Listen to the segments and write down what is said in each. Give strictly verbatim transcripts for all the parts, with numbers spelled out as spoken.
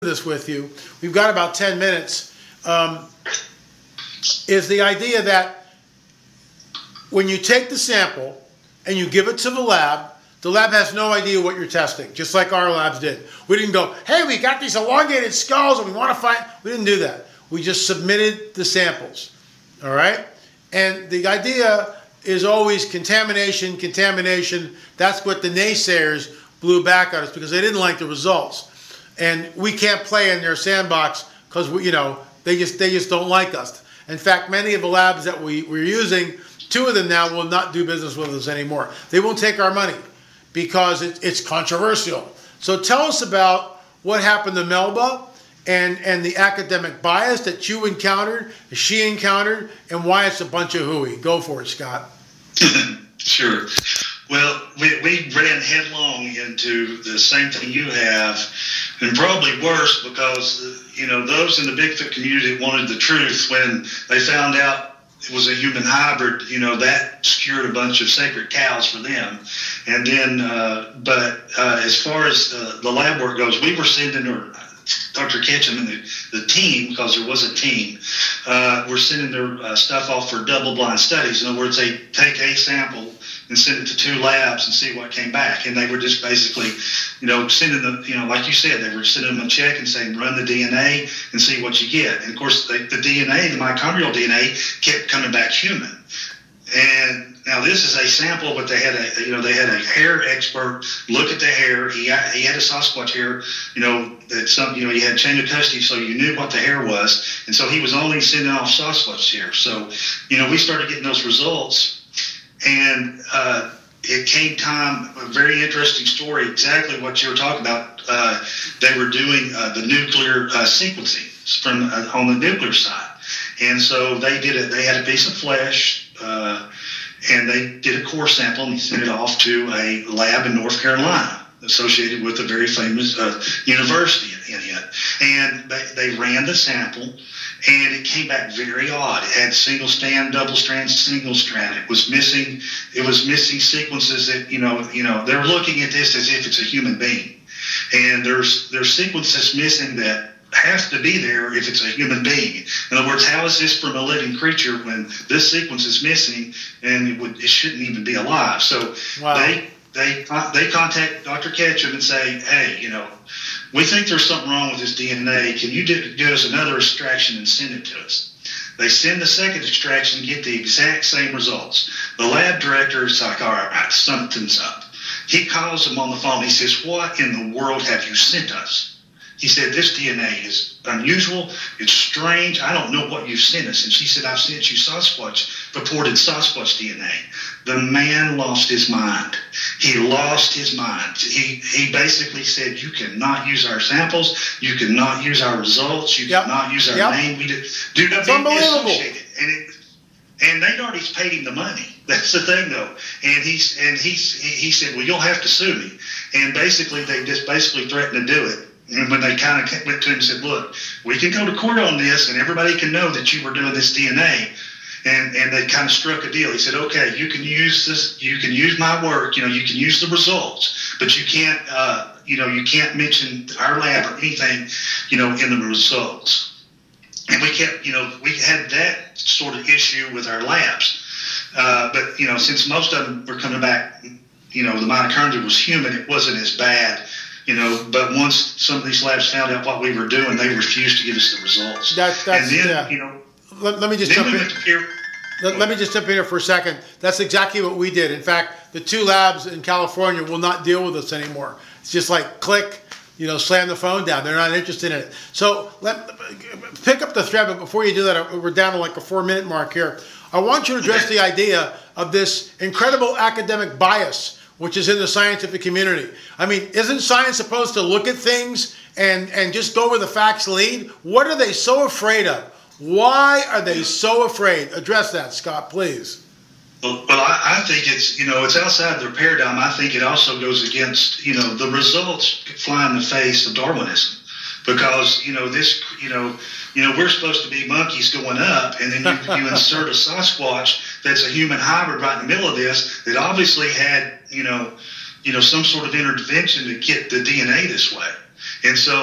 this with you. We've got about ten minutes. Um, is the idea that when you take the sample and you give it to the lab, the lab has no idea what you're testing, just like our labs did. We didn't go, hey, we got these elongated skulls and we want to find... We didn't do that. We just submitted the samples, all right? And the idea is always contamination, contamination. That's what the naysayers blew back at us because they didn't like the results. And we can't play in their sandbox because, you know, they just they just don't like us. In fact, many of the labs that we, we're using, two of them now will not do business with us anymore. They won't take our money because it, it's controversial. So tell us about what happened to Melba and, and the academic bias that you encountered, she encountered, and why it's a bunch of hooey. Go for it, Scott. Sure. Well, we, we ran headlong into the same thing you have, and probably worse because, you know, those in the Bigfoot community wanted the truth. When they found out it was a human hybrid, you know, that secured a bunch of sacred cows for them. And then, uh, but uh, as far as uh, the lab work goes, we were sending her, Doctor Ketchum and the, the team, because there was a team, uh, were sending their uh, stuff off for double-blind studies. In other words, they take a sample and send it to two labs and see what came back. And they were just basically, you know, sending the, you know, like you said, they were sending them a check and saying, run the D N A and see what you get. And of course, they, the D N A, the mitochondrial D N A, kept coming back human. And now this is a sample, but they had a, you know, they had a hair expert look at the hair. He had, he had a Sasquatch hair, you know, that some, you know, he had chain of custody, so you knew what the hair was. And so he was only sending off Sasquatch hair. So, you know, we started getting those results. And uh, it came time, a very interesting story, exactly what you were talking about. Uh, they were doing uh, the nuclear uh, sequencing from uh, on the nuclear side. And so they did it. They had a piece of flesh, uh, and they did a core sample, and they sent it off to a lab in North Carolina associated with a very famous uh, university in it. And they, they ran the sample. And it came back very odd. It had single strand, double strand, single strand. It was missing. It was missing sequences that you know. You know, they're looking at this as if it's a human being, and there's there's sequences missing that have to be there if it's a human being. In other words, how is this from a living creature when this sequence is missing and it would it shouldn't even be alive? So wow. they they they contact Doctor Ketchum and say, hey, you know, we think there's something wrong with this D N A. Can you do, give us another extraction and send it to us? They send the second extraction and get the exact same results. The lab director is like, all right, something's up. He calls him on the phone. He says, what in the world have you sent us? He said, this D N A is unusual. It's strange. I don't know what you've sent us. And she said, I've sent you Sasquatch, purported Sasquatch D N A. The man lost his mind. He lost his mind. He he basically said, you cannot use our samples. You cannot use our results. You yep. cannot use our yep. name. We do, do not be associated. And, it, and they'd already paid him the money. That's the thing, though. And he's and he's, he, he said, well, you'll have to sue me. And basically, they just basically threatened to do it. And when they kind of went to him and said, look, we can go to court on this, and everybody can know that you were doing this D N A. And and they kind of struck a deal. He said, okay, you can use this, you can use my work, you know, you can use the results, but you can't, uh, you know, you can't mention our lab or anything, you know, in the results. And we kept, you know, we had that sort of issue with our labs. Uh, but, you know, since most of them were coming back, you know, the mitochondria was human, it wasn't as bad. You know, but once some of these labs found out what we were doing, they refused to give us the results. That, that's, and then, yeah. you know, let, let me just jump in. Here. Let, let me just jump in here for a second. That's exactly what we did. In fact, the two labs in California will not deal with us anymore. It's just like click, you know, slam the phone down. They're not interested in it. So let pick up the thread. But before you do that, we're down to like a four-minute mark here. I want you to address the idea of this incredible academic bias which is in the scientific community. I mean, isn't science supposed to look at things and, and just go where the facts lead? What are they so afraid of? Why are they so afraid? Address that, Scott, please. Well, well I, I think it's, you know, it's outside their paradigm. I think it also goes against, you know, the results fly in the face of Darwinism. Because, you know, this, you know, you know, we're supposed to be monkeys going up, and then you, you insert a Sasquatch that's a human hybrid right in the middle of this that obviously had, you know, you know, some sort of intervention to get the D N A this way. And so,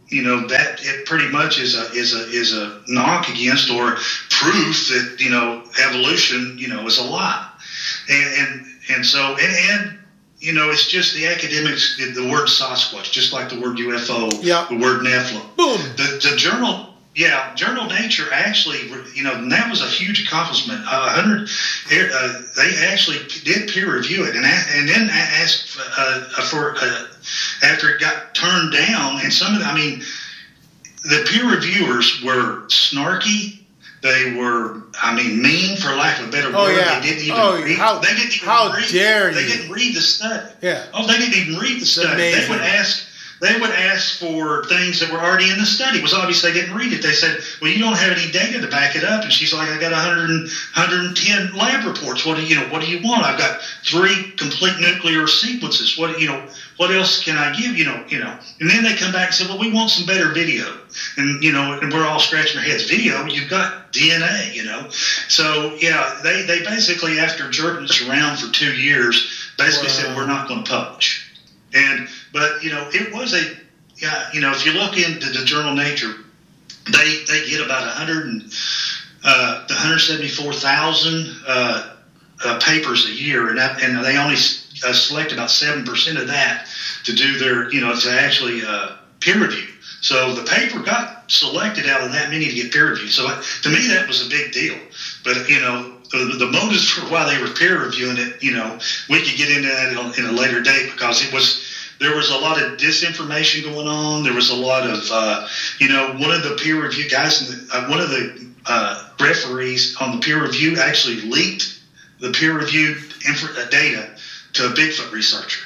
you know, that it pretty much is a is a is a knock against or proof that, you know, evolution, you know, is a lie. And and, and so and, and you know, it's just the academics did the word Sasquatch, just like the word U F O, yeah. the word Nephilim. Boom. The the journal. Yeah, Journal Nature actually, you know, and that was a huge accomplishment. Uh, hundred, uh, they actually did peer review it, and and then asked uh, for uh, after it got turned down. And some of the, I mean, the peer reviewers were snarky. They were, I mean, mean for lack of a better oh, word. Yeah. They didn't even oh, read. How, they didn't even how read, dare they you? They didn't read the study. Yeah. Oh, they didn't even read the study. They would ask. They would ask for things that were already in the study. It was obvious they didn't read it. They said, well, you don't have any data to back it up. And she's like, I got one hundred, one hundred ten lab reports. What do you know? What do you want? I've got three complete nuclear sequences. What, you know, what else can I give? You know, you know, and then they come back and say, well, we want some better video. And, you know, and we're all scratching our heads. Video, you've got D N A, you know? So yeah, they, they basically, after jerking us around for two years, basically wow. said, we're not going to publish. And, but, you know, it was a, yeah, you know, if you look into the Journal Nature, they they get about one hundred and uh, one hundred seventy-four thousand uh, uh, papers a year, and that, and they only uh, select about seven percent of that to do their, you know, to actually uh, peer review. So the paper got selected out of that many to get peer reviewed. So to me, that was a big deal. But, you know, the, the motives for why they were peer reviewing it, you know, we could get into that in a later date because it was, there was a lot of disinformation going on. There was a lot of, uh, you know, one of the peer review guys, in the, uh, one of the uh, referees on the peer review actually leaked the peer reviewed inf- uh, data to a Bigfoot researcher.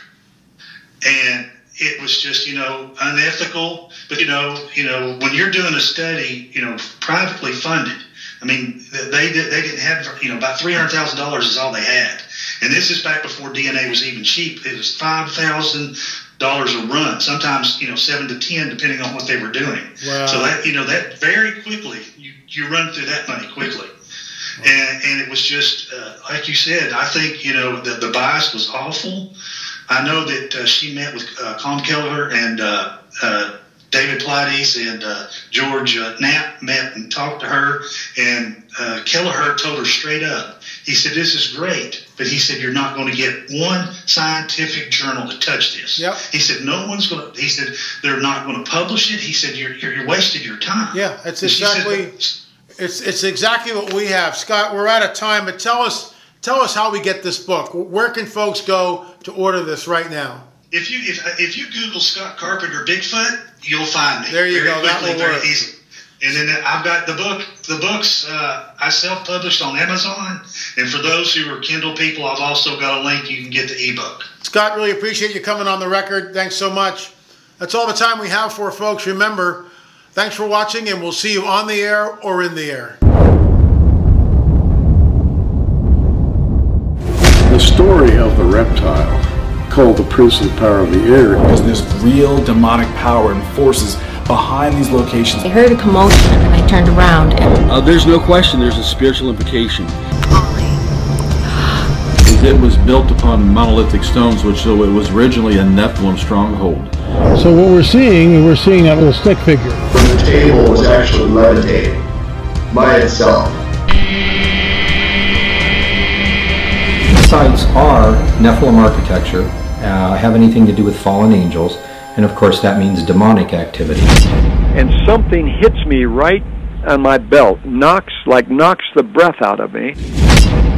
And it was just, you know, unethical. But, you know, you know, when you're doing a study, you know, privately funded, I mean, they did, they didn't have, you know, about three hundred thousand dollars is all they had. And this is back before D N A was even cheap. It was five thousand dollars a run, sometimes, you know, seven to ten, depending on what they were doing. Wow. So that, you know, that very quickly, you, you run through that money quickly. Wow. And, and it was just, uh, like you said, I think, you know, the, the bias was awful. I know that uh, she met with uh, Colin Kelleher and uh, uh, David Pilates and uh, George uh, Knapp met and talked to her, and uh, Kelleher told her straight up, he said, this is great, but he said, you're not going to get one scientific journal to touch this. Yep. He said, no one's going to, he said, they're not going to publish it. He said, you're, you're, you're wasting your time. Yeah, it's exactly, said, it's, it's exactly what we have. Scott, we're out of time, but tell us, tell us how we get this book. Where can folks go to order this right now? If you if if you Google Scott Carpenter Bigfoot, you'll find me. There you very go. Quickly, that will very work. Easy. And then I've got the book. The books uh, I self-published on Amazon, and for those who are Kindle people, I've also got a link. You can get the ebook. Scott, really appreciate you coming on the record. Thanks so much. That's all the time we have for folks. Remember, thanks for watching, and we'll see you on the air or in the air. The story of the reptile, called the Prince of the Power of the Air. There's this real demonic power and forces behind these locations. I heard a commotion and I turned around and... Uh, there's no question there's a spiritual implication. It was built upon monolithic stones, which so it was originally a Nephilim stronghold. So what we're seeing, we're seeing that little stick figure. The table was actually levitating by itself. Sites are Nephilim architecture, uh, have anything to do with fallen angels, and of course that means demonic activity. And something hits me right on my belt, knocks, like knocks the breath out of me.